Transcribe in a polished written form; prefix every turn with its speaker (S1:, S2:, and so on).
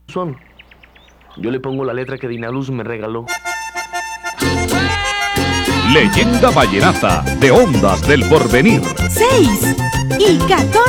S1: son. Yo le pongo la letra que Dinaluz me regaló.
S2: Leyenda vallenata de Ondas del Porvenir.
S3: 6 y 14